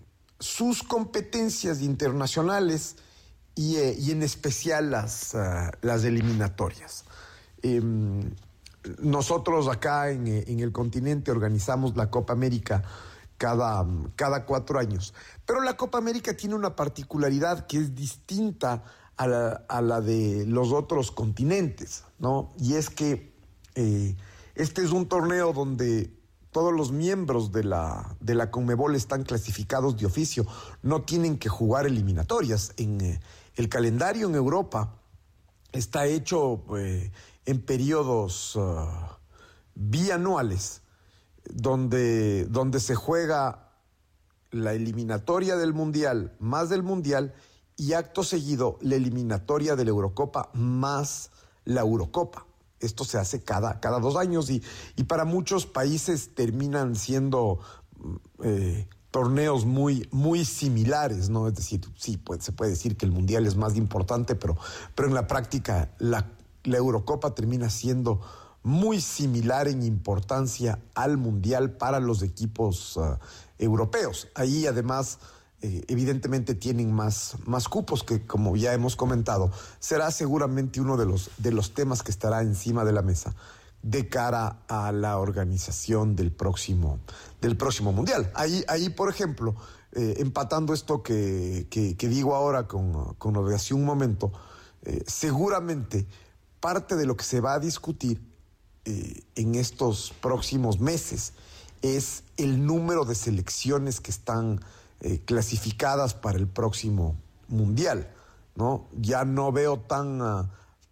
sus competencias internacionales y, eh, y en especial las, uh, las eliminatorias. Eh, nosotros acá en, en el continente organizamos la Copa América cada, cada cuatro años, pero la Copa América tiene una particularidad que es distinta a la, a la de los otros continentes, ¿no? Y es que eh, este es un torneo donde todos los miembros de la, de la CONMEBOL están clasificados de oficio, no tienen que jugar eliminatorias. En eh, el calendario en Europa está hecho eh, en periodos uh, bianuales, donde, donde se juega la eliminatoria del Mundial más del Mundial y acto seguido la eliminatoria de la Eurocopa más la Eurocopa. Esto se hace cada, cada dos años y, y para muchos países terminan siendo eh, torneos muy, muy similares, ¿no? Es decir, sí, pues, se puede decir que el Mundial es más importante, pero, pero en la práctica la, la Eurocopa termina siendo muy similar en importancia al Mundial para los equipos uh, europeos. Ahí además, eh, evidentemente tienen más, más cupos, que como ya hemos comentado, será seguramente uno de los, de los temas que estará encima de la mesa de cara a la organización del próximo, del próximo Mundial. Ahí, ahí por ejemplo, eh, empatando esto que, que, que digo ahora con, con lo de hace un momento, eh, seguramente parte de lo que se va a discutir eh, en estos próximos meses es el número de selecciones que están eh, clasificadas para el próximo Mundial, ¿no? Ya no veo tan, uh,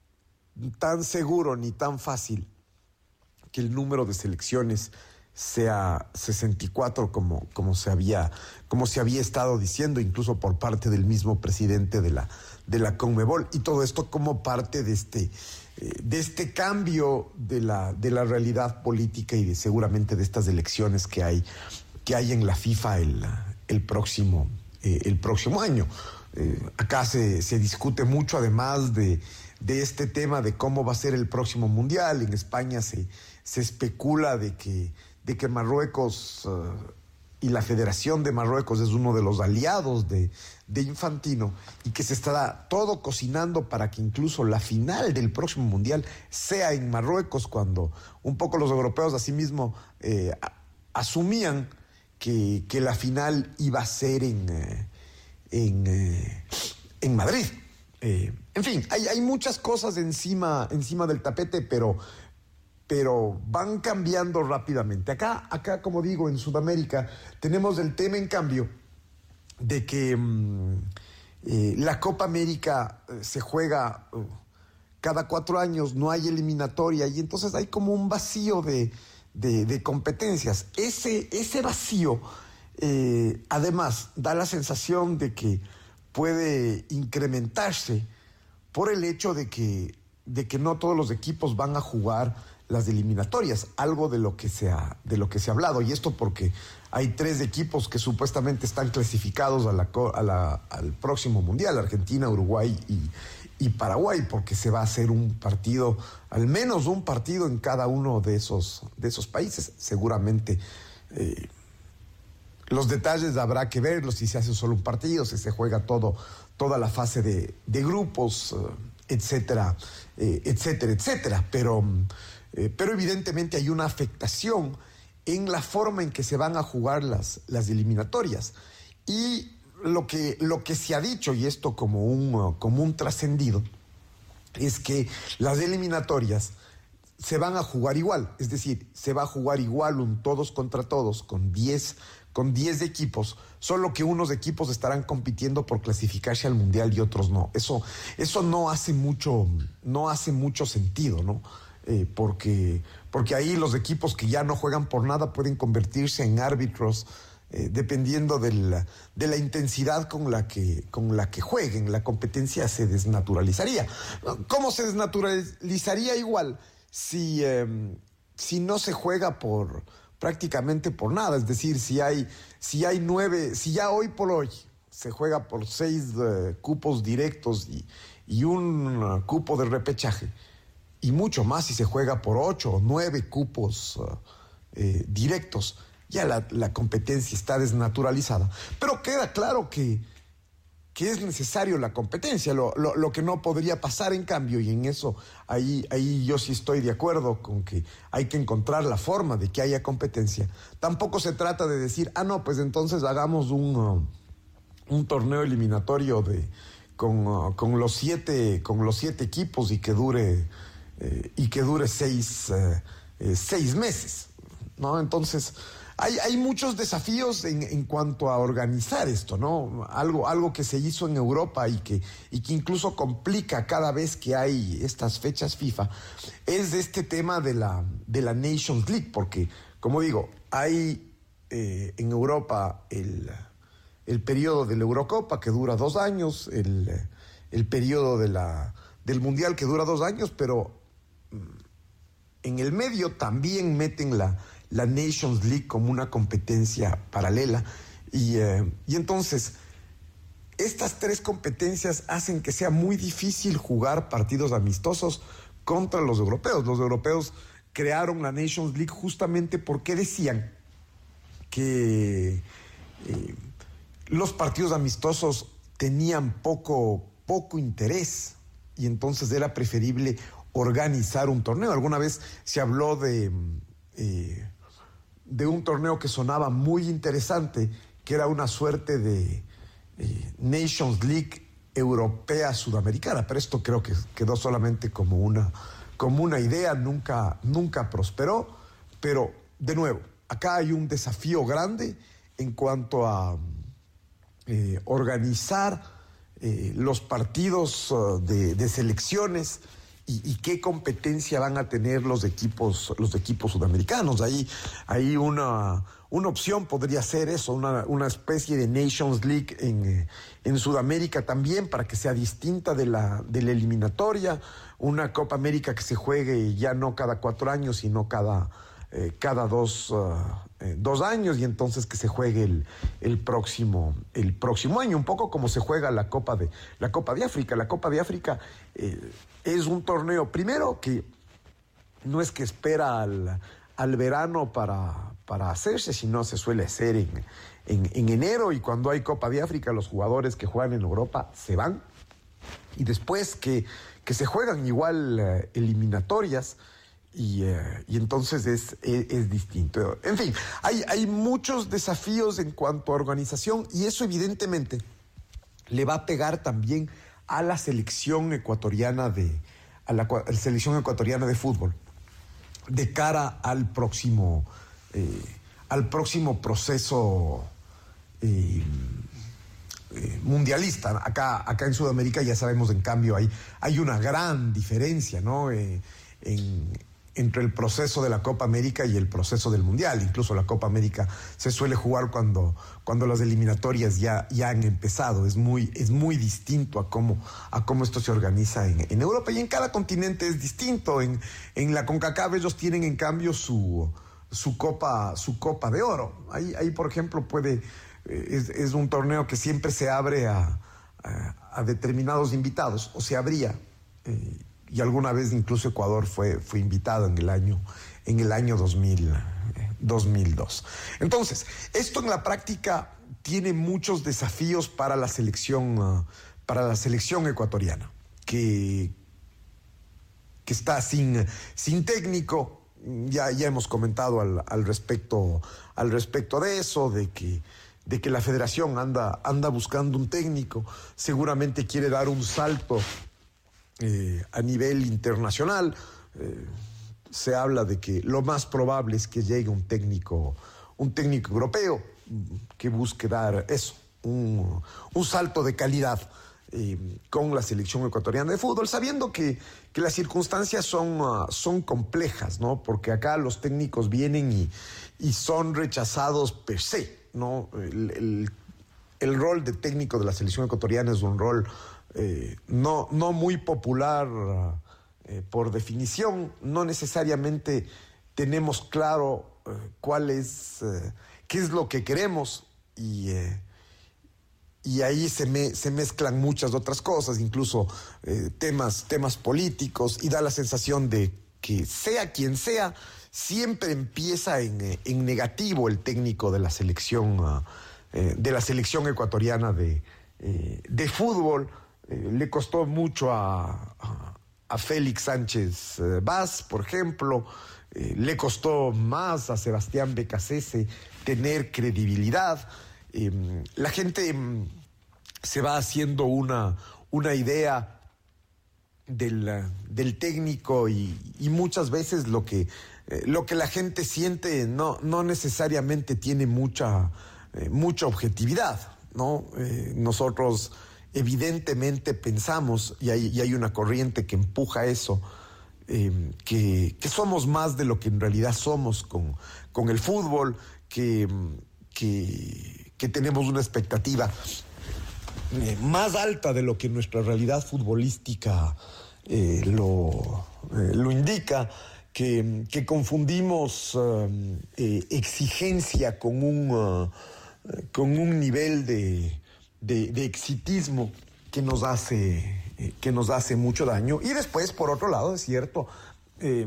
tan seguro ni tan fácil que el número de selecciones sea sesenta y cuatro como, como, se había, como se había estado diciendo, incluso por parte del mismo presidente de la, de la CONMEBOL, y todo esto como parte de este, eh, de este cambio de la, de la realidad política y de, seguramente de estas elecciones que hay, que hay en la FIFA el, el, próximo, eh, el próximo año. Eh, acá se, se discute mucho además de, de este tema de cómo va a ser el próximo Mundial. En España se, se especula de que, de que Marruecos uh, y la Federación de Marruecos es uno de los aliados de, de Infantino y que se estará todo cocinando para que incluso la final del próximo Mundial sea en Marruecos, cuando un poco los europeos asimismo eh, a, asumían que, que la final iba a ser en, eh, en, eh, en Madrid. Eh, en fin, hay, hay muchas cosas encima, encima del tapete, pero... pero van cambiando rápidamente. Acá, acá, como digo, en Sudamérica tenemos el tema, en cambio, de que mmm, eh, la Copa América eh, se juega uh, cada cuatro años, no hay eliminatoria, y entonces hay como un vacío de, de, de competencias. Ese, ese vacío, eh, además, da la sensación de que puede incrementarse por el hecho de que, de que no todos los equipos van a jugar las eliminatorias, algo de lo que se ha, de lo que se ha hablado, y esto porque hay tres equipos que supuestamente están clasificados a la, a la, al próximo Mundial: Argentina, Uruguay y, y Paraguay, porque se va a hacer un partido, al menos un partido en cada uno de esos, de esos países. Seguramente eh, los detalles habrá que verlos, si se hace solo un partido, si se juega todo, toda la fase de, de grupos, etcétera, eh, etcétera, etcétera. Pero, eh, pero evidentemente hay una afectación en la forma en que se van a jugar las, las eliminatorias. Y lo que, lo que se ha dicho, y esto como un, como un trascendido, es que las eliminatorias se van a jugar igual, es decir, se va a jugar igual un todos contra todos, con diez, con diez equipos, solo que unos equipos estarán compitiendo por clasificarse al Mundial y otros no. Eso, eso no hace mucho, no hace mucho sentido, ¿no? Eh, porque, porque ahí los equipos que ya no juegan por nada pueden convertirse en árbitros, eh, dependiendo de la, de la intensidad con la que, con la que jueguen. La competencia se desnaturalizaría. ¿Cómo se desnaturalizaría? Igual si, eh, si no se juega por prácticamente por nada. Es decir, si hay, si hay nueve, si ya hoy por hoy se juega por seis eh, cupos directos y, y un uh, cupo de repechaje, y mucho más si se juega por ocho o nueve cupos uh, eh, directos, ya la, la competencia está desnaturalizada. Pero queda claro que, que es necesario la competencia. Lo, lo, lo que no podría pasar, en cambio, y en eso ahí, ahí yo sí estoy de acuerdo con que hay que encontrar la forma de que haya competencia. Tampoco se trata de decir, ah, no, pues entonces hagamos un, uh, un torneo eliminatorio de, con, uh, con, los siete, con los siete equipos y que dure... Eh, y que dure seis, eh, eh, seis meses, ¿no? Entonces, hay, hay muchos desafíos en, en cuanto a organizar esto, ¿no? Algo, algo que se hizo en Europa y que, y que incluso complica cada vez que hay estas fechas FIFA, es este tema de la, de la Nations League, porque, como digo, hay eh, en Europa el, el periodo de la Eurocopa, que dura dos años, el, el periodo de la, del Mundial, que dura dos años, pero en el medio también meten la, la Nations League como una competencia paralela. Y, eh, y entonces, estas tres competencias hacen que sea muy difícil jugar partidos amistosos contra los europeos. Los europeos crearon la Nations League justamente porque decían que eh, los partidos amistosos tenían poco, poco interés, y entonces era preferible organizar un torneo. Alguna vez se habló de, eh, de un torneo que sonaba muy interesante, que era una suerte de eh, Nations League europea sudamericana, pero esto creo que quedó solamente como una, como una idea, nunca, nunca prosperó. Pero, de nuevo, acá hay un desafío grande en cuanto a eh, organizar eh, los partidos uh, de, de selecciones. Y, y qué competencia van a tener los equipos, los equipos sudamericanos. Ahí, ahí una, una opción podría ser eso, una, una especie de Nations League en, en Sudamérica también, para que sea distinta de la, de la eliminatoria. Una Copa América que se juegue ya no cada cuatro años, sino cada, eh, cada dos, uh, eh, dos años, y entonces que se juegue el, el, próximo, el próximo año, un poco como se juega la Copa de, la Copa de África. La Copa de África eh, es un torneo, primero, que no es que espera al, al verano para, para hacerse, sino se suele hacer en, en, en enero, y cuando hay Copa de África los jugadores que juegan en Europa se van, y después que, que se juegan igual eh, eliminatorias, y, eh, y entonces es, es, es distinto. En fin, hay, hay muchos desafíos en cuanto a organización, y eso evidentemente le va a pegar también a la selección ecuatoriana de a la, a la selección ecuatoriana de fútbol de cara al próximo eh, al próximo proceso eh, eh, mundialista. Acá acá en Sudamérica ya sabemos, en cambio, hay hay una gran diferencia, ¿no? Eh, en entre el proceso de la Copa América y el proceso del Mundial. Incluso la Copa América se suele jugar cuando, cuando las eliminatorias ya, ya han empezado. Es muy, es muy distinto a cómo, a cómo esto se organiza en, en Europa, y en cada continente es distinto. En, en la CONCACAF ellos tienen, en cambio, su, su, copa, su copa de oro. Ahí, ahí por ejemplo, puede, es, es un torneo que siempre se abre a, a, a determinados invitados, o se abría, eh, y alguna vez incluso Ecuador fue, fue invitado en el año, en el año dos mil, eh, dos mil dos. Entonces, esto en la práctica tiene muchos desafíos para la selección, uh, para la selección ecuatoriana, que, que está sin, sin técnico. Ya, ya hemos comentado al, al, respecto, al respecto de eso, de que, de que la federación anda, anda buscando un técnico, seguramente quiere dar un salto eh, a nivel internacional. Eh, se habla de que lo más probable es que llegue un técnico, un técnico europeo que busque dar eso, un, un salto de calidad eh, con la selección ecuatoriana de fútbol, sabiendo que, que las circunstancias son, uh, son complejas, ¿no? Porque acá los técnicos vienen y, y son rechazados per se, ¿no? El, el, el rol de técnico de la selección ecuatoriana es un rol eh, no, no muy popular uh, eh, por definición. No necesariamente tenemos claro uh, cuál es, uh, qué es lo que queremos, y... Eh, Y ahí se, me, se mezclan muchas otras cosas, incluso eh, temas, temas políticos, y da la sensación de que sea quien sea, siempre empieza en, en negativo el técnico de la selección, uh, eh, de la selección ecuatoriana de, eh, de fútbol. Eh, le costó mucho a, a, a Félix Sánchez eh, Vaz, por ejemplo. Eh, le costó más a Sebastián Becasese tener credibilidad. Eh, la gente eh, se va haciendo una, una idea del, del técnico, y, y muchas veces lo que, eh, lo que la gente siente no, no necesariamente tiene mucha, eh, mucha objetividad, ¿no? Eh, nosotros evidentemente pensamos, y hay, y hay una corriente que empuja eso, eh, que, que somos más de lo que en realidad somos con, con el fútbol, que... que que tenemos una expectativa eh, más alta de lo que nuestra realidad futbolística eh, lo, eh, lo indica, que, que confundimos uh, eh, exigencia con un, uh, con un nivel de, de, de exitismo que nos hace, eh, que nos hace mucho daño. Y después, por otro lado, es cierto, eh,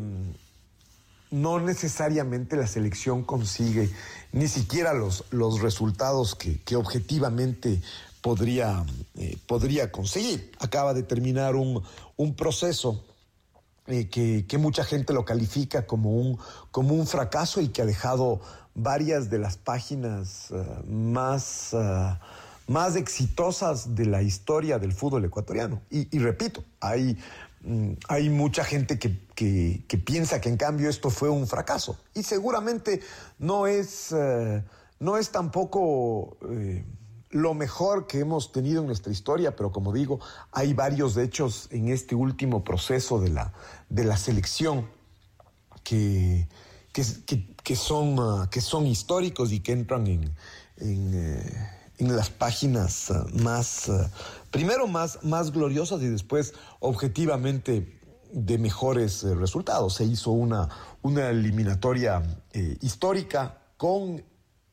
no necesariamente la selección consigue ni siquiera los, los resultados que, que objetivamente podría, eh, podría conseguir. Acaba de terminar un, un proceso eh, que, que mucha gente lo califica como un, como un fracaso, y que ha dejado varias de las páginas uh, más, uh, más exitosas de la historia del fútbol ecuatoriano. Y, y repito, hay... Hay mucha gente que, que, que piensa que en cambio esto fue un fracaso, y seguramente no es, eh, no es tampoco eh, lo mejor que hemos tenido en nuestra historia, pero como digo, hay varios hechos en este último proceso de la, de la selección que, que, que, que, son, uh, que son históricos y que entran en... en eh, en las páginas uh, más, uh, primero más, más gloriosas, y después objetivamente de mejores uh, resultados. Se hizo una, una eliminatoria eh, histórica con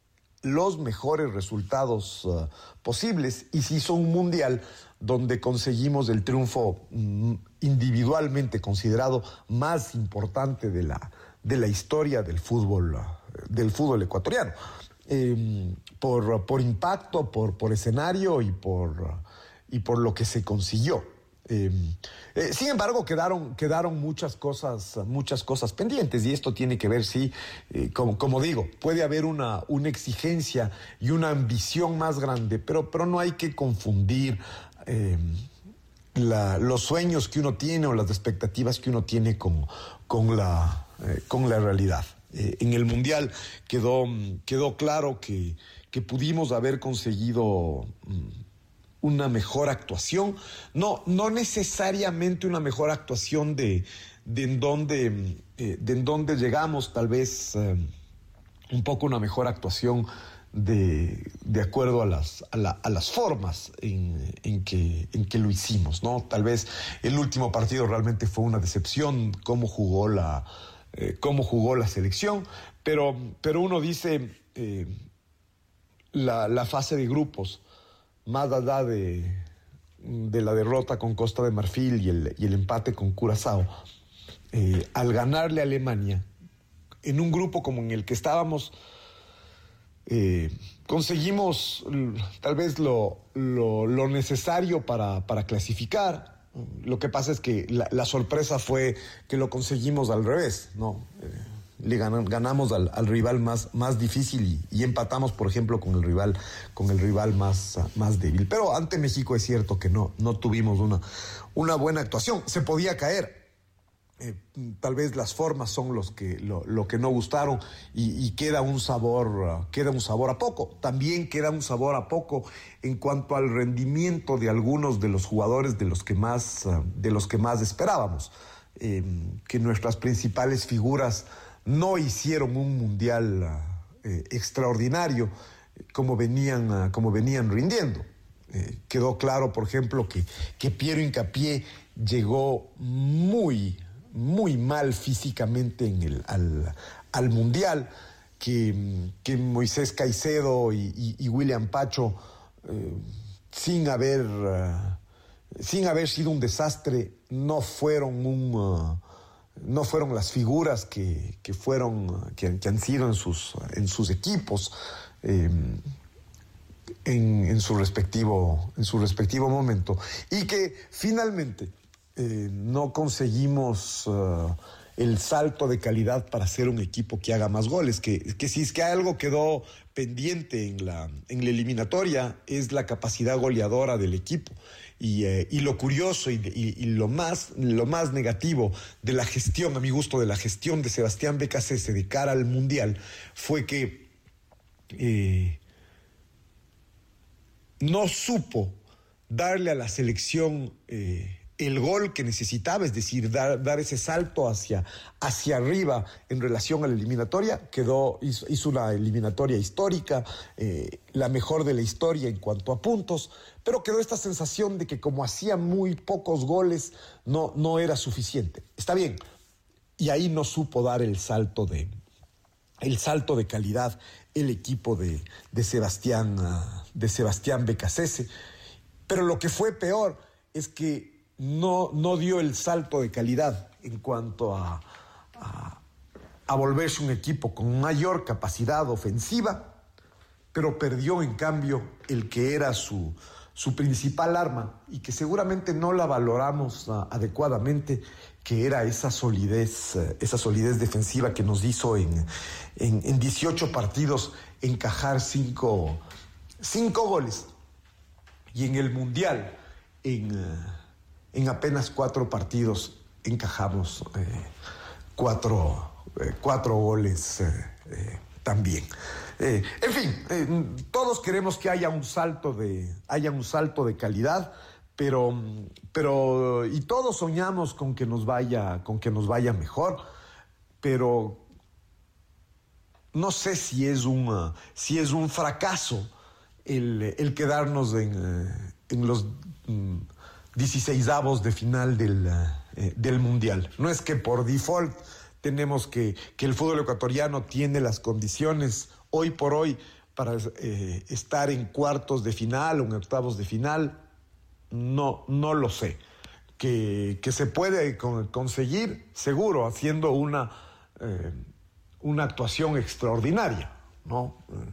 los mejores resultados uh, posibles, y se hizo un mundial donde conseguimos el triunfo mm, individualmente considerado más importante de la, de la historia del fútbol, uh, del fútbol ecuatoriano. Eh, por, por impacto, por, por escenario y por, y por lo que se consiguió. Eh, eh, sin embargo, quedaron, quedaron muchas cosas, muchas cosas pendientes, y esto tiene que ver, sí, eh, como, como digo, puede haber una, una exigencia y una ambición más grande, pero, pero no hay que confundir eh, la, los sueños que uno tiene o las expectativas que uno tiene con, con, la, eh, con la realidad. Eh, en el Mundial quedó, quedó claro que, que pudimos haber conseguido mm, una mejor actuación, no, no necesariamente una mejor actuación de, de, en, dónde, eh, de en dónde llegamos, tal vez eh, un poco una mejor actuación de, de acuerdo a las, a, la, a las formas en, en, que, en que lo hicimos, ¿no? Tal vez el último partido realmente fue una decepción, cómo jugó la... Eh, cómo jugó la selección, pero, pero uno dice eh, la, la fase de grupos, más allá de, de la derrota con Costa de Marfil y el, y el empate con Curazao, eh, al ganarle a Alemania, en un grupo como en el que estábamos, eh, conseguimos tal vez lo, lo, lo necesario para, para clasificar. Lo que pasa es que la, la sorpresa fue que lo conseguimos al revés, ¿no? Eh, le ganan, ganamos al, al rival más, más difícil y, y empatamos, por ejemplo, con el rival, con el rival más, más débil. Pero ante México es cierto que no, no tuvimos una, una buena actuación. Se podía caer. Eh, tal vez las formas son los que, lo, lo que no gustaron y, y queda un sabor, uh, queda un sabor a poco. También queda un sabor a poco en cuanto al rendimiento de algunos de los jugadores de los que más, uh, de los que más esperábamos. Eh, que nuestras principales figuras no hicieron un mundial uh, eh, extraordinario como venían, uh, como venían rindiendo. Eh, quedó claro, por ejemplo, que, que Piero Hincapié llegó muy, muy mal físicamente en el, al, al mundial, que, que Moisés Caicedo y, y, y William Pacho, eh, sin haber, uh, sin haber sido un desastre, no fueron un... Uh, no fueron las figuras que, que fueron que, que han sido en sus en sus equipos eh, en, en su respectivo en su respectivo momento, y que finalmente eh, no conseguimos uh, el salto de calidad para ser un equipo que haga más goles, que, que si es que algo quedó pendiente en la en la eliminatoria es la capacidad goleadora del equipo. Y, eh, y lo curioso y, y, y lo más lo más negativo de la gestión, a mi gusto, de la gestión de Sebastián Becasese de cara al Mundial fue que eh, no supo darle a la selección eh, el gol que necesitaba, es decir, dar, dar ese salto hacia, hacia arriba en relación a la eliminatoria. Quedó, hizo, hizo una eliminatoria histórica, eh, la mejor de la historia en cuanto a puntos, pero quedó esta sensación de que como hacía muy pocos goles, no, no era suficiente. Está bien, y ahí no supo dar el salto de, el salto de calidad el equipo de, de Sebastián, uh, de Sebastián Becasese, pero lo que fue peor es que No, no dio el salto de calidad en cuanto a, a, a volverse un equipo con mayor capacidad ofensiva, pero perdió en cambio el que era su, su principal arma y que seguramente no la valoramos uh, adecuadamente, que era esa solidez, uh, esa solidez defensiva que nos hizo en, en, en dieciocho partidos encajar cinco, cinco goles, y en el Mundial en... Uh, En apenas cuatro partidos encajamos eh, cuatro, eh, cuatro goles eh, eh, también. Eh, en fin, eh, todos queremos que haya un salto de, haya un salto de calidad, pero, pero y todos soñamos con que nos vaya, con que nos vaya mejor, pero no sé si es un, uh, si es un fracaso el, el quedarnos en, uh, en los um, dieciseisavos de final del, eh, del Mundial. No es que por default tenemos que, que el fútbol ecuatoriano tiene las condiciones hoy por hoy para eh, estar en cuartos de final o en octavos de final. No, no lo sé. Que, que se puede con, conseguir, seguro, haciendo una, eh, una actuación extraordinaria, ¿no?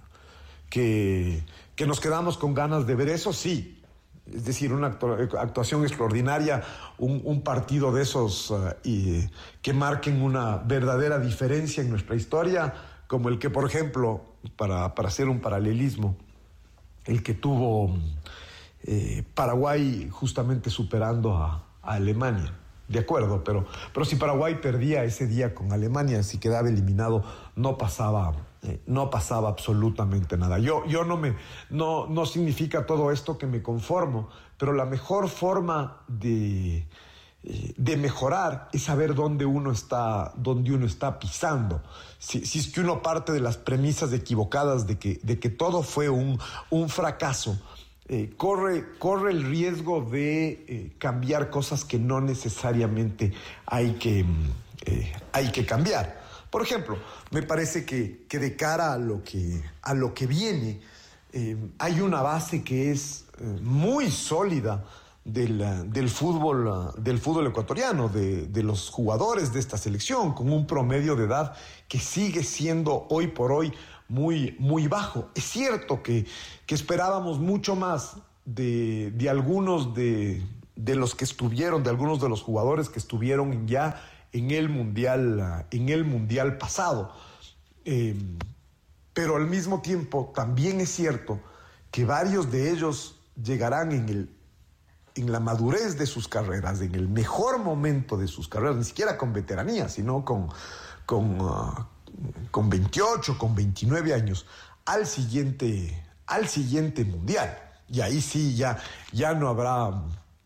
Que, que nos quedamos con ganas de ver eso, sí. Es decir, una actuación extraordinaria, un, un partido de esos uh, y, que marquen una verdadera diferencia en nuestra historia, como el que, por ejemplo, para, para hacer un paralelismo, el que tuvo eh, Paraguay justamente superando a, a Alemania. De acuerdo, pero, pero si Paraguay perdía ese día con Alemania, si quedaba eliminado, no pasaba, eh, no pasaba absolutamente nada. Yo, yo no me, no, no significa todo esto que me conformo, pero la mejor forma de, eh, de mejorar es saber dónde uno está, dónde uno está pisando. Si, si es que uno parte de las premisas equivocadas de que, de que todo fue un, un fracaso, Eh, corre, corre el riesgo de eh, cambiar cosas que no necesariamente hay que, eh, hay que cambiar. Por ejemplo, me parece que, que de cara a lo que, a lo que viene, eh, hay una base que es eh, muy sólida del, del, fútbol, del fútbol ecuatoriano, de, de los jugadores de esta selección, con un promedio de edad que sigue siendo hoy por hoy muy, muy bajo. Es cierto que, que esperábamos mucho más de, de algunos de, de los que estuvieron, de algunos de los jugadores que estuvieron ya en el mundial, en el mundial pasado. Eh, pero al mismo tiempo también es cierto que varios de ellos llegarán en el en la madurez de sus carreras, en el mejor momento de sus carreras, ni siquiera con veteranía, sino con, con, uh, con veintiocho, con veintinueve años, al siguiente, al siguiente mundial. Y ahí sí ya, ya no habrá,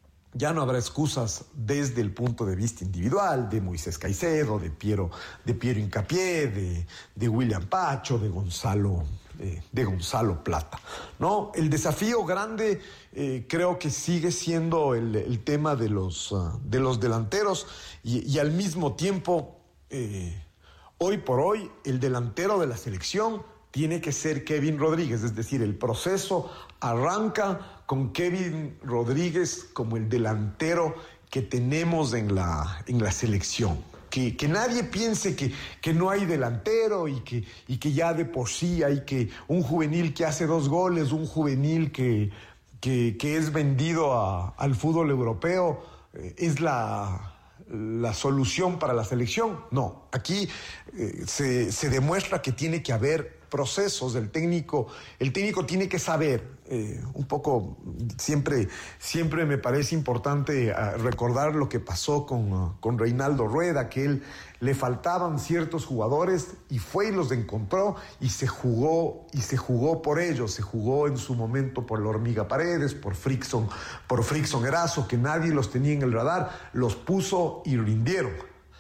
ya no habrá excusas desde el punto de vista individual, de Moisés Caicedo, de Piero, de Piero Hincapié, de, de William Pacho, de Gonzalo, eh, de Gonzalo Plata, ¿no? El desafío grande eh, creo que sigue siendo el, el tema de los, uh, de los delanteros y, y al mismo tiempo, eh, hoy por hoy, el delantero de la selección tiene que ser Kevin Rodríguez, es decir, el proceso arranca con Kevin Rodríguez como el delantero que tenemos en la, en la selección. Que, que nadie piense que, que no hay delantero y que, y que ya de por sí hay que un juvenil que hace dos goles, un juvenil que, que, que es vendido a, al fútbol europeo, eh, es la... la solución para la selección. No, aquí eh, se, se demuestra que tiene que haber procesos. El técnico, el técnico tiene que saber, eh, un poco, siempre, siempre me parece importante uh, recordar lo que pasó con, uh, con Reinaldo Rueda, que él le faltaban ciertos jugadores y fue y los encontró y se jugó, y se jugó por ellos, se jugó en su momento por la Hormiga Paredes, por Frickson, por Frickson Erazo, que nadie los tenía en el radar, los puso y rindieron.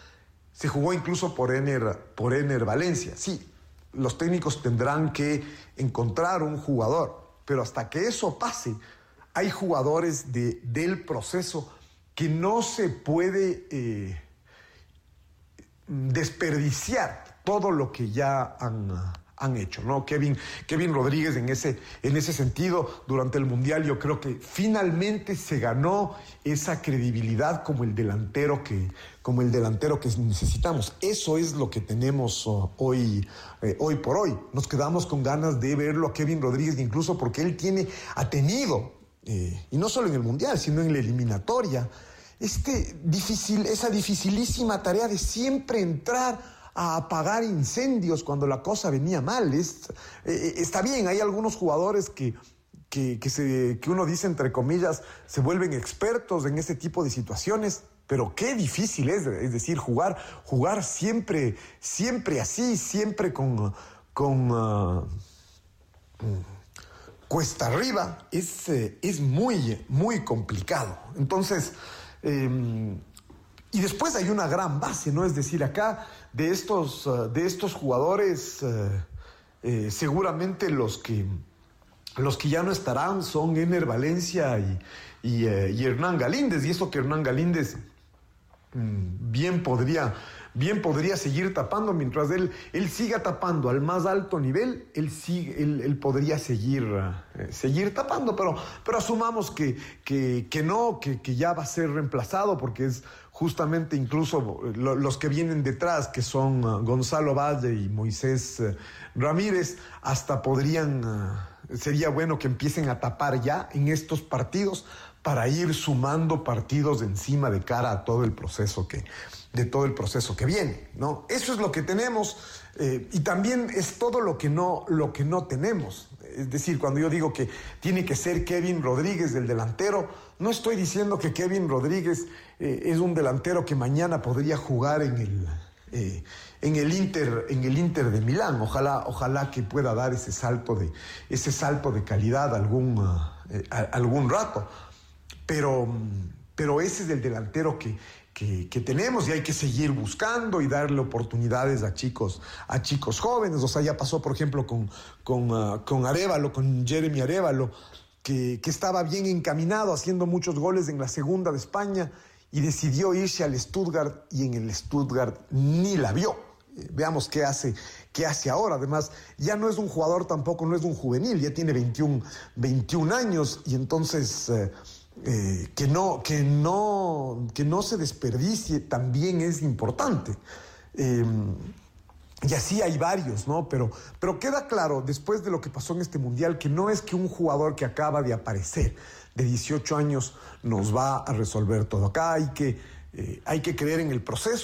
Se jugó incluso por Ener, por Ener Valencia. Sí, los técnicos tendrán que encontrar un jugador, pero hasta que eso pase, hay jugadores de, del proceso que no se puede eh, desperdiciar todo lo que ya han, han hecho, ¿no? Kevin, Kevin Rodríguez en ese, en ese sentido, durante el Mundial yo creo que finalmente se ganó esa credibilidad como el delantero que, como el delantero que necesitamos. Eso es lo que tenemos uh, hoy, eh, hoy por hoy. Nos quedamos con ganas de verlo a Kevin Rodríguez, incluso porque él tiene, ha tenido, eh, y no solo en el Mundial, sino en la eliminatoria, este difícil, esa dificilísima tarea de siempre entrar a apagar incendios cuando la cosa venía mal. Es, eh, está bien, hay algunos jugadores que, que, que, se, que uno dice, entre comillas, se vuelven expertos en este tipo de situaciones, pero qué difícil es, es decir, jugar, jugar siempre, siempre así, siempre con, con uh, cuesta arriba, es, eh, es muy, muy complicado. Entonces, eh, y después hay una gran base, ¿no? Es decir, acá de estos, uh, de estos jugadores, uh, eh, seguramente los que, los que ya no estarán son Ener Valencia y, y, uh, y Hernán Galíndez. Y eso que Hernán Galíndez mm, bien podría, bien podría seguir tapando, mientras él, él siga tapando al más alto nivel, él, sigue, él, él podría seguir, uh, seguir tapando, pero, pero asumamos que, que, que no, que, que ya va a ser reemplazado, porque es justamente incluso lo, los que vienen detrás, que son uh, Gonzalo Valle y Moisés uh, Ramírez, hasta podrían, uh, sería bueno que empiecen a tapar ya en estos partidos para ir sumando partidos encima de cara a todo el proceso que, de todo el proceso que viene, ¿no? Eso es lo que tenemos, eh, y también es todo lo que no, lo que no tenemos. Es decir, cuando yo digo que tiene que ser Kevin Rodríguez el delantero, no estoy diciendo que Kevin Rodríguez eh, es un delantero que mañana podría jugar en el, eh, en el Inter, en el Inter de Milán. Ojalá, ojalá que pueda dar ese salto de, ese salto de calidad algún, uh, eh, algún rato. Pero, pero ese es el delantero que, que, que tenemos, y hay que seguir buscando y darle oportunidades a chicos, a chicos jóvenes. O sea, ya pasó, por ejemplo, con, con, uh, con Arévalo, con Jeremy Arévalo, que, que estaba bien encaminado, haciendo muchos goles en la segunda de España, y decidió irse al Stuttgart, y en el Stuttgart ni la vio. Eh, veamos qué hace, qué hace ahora. Además, ya no es un jugador tampoco, no es un juvenil, ya tiene veintiún, veintiún años, y entonces... Eh, eh, que, no, que, no, que no se desperdicie también es importante. Eh, y así hay varios, ¿no? Pero, pero queda claro, después de lo que pasó en este Mundial, que no es que un jugador que acaba de aparecer de dieciocho años nos va a resolver todo. Acá hay que, eh, hay que creer en el proceso.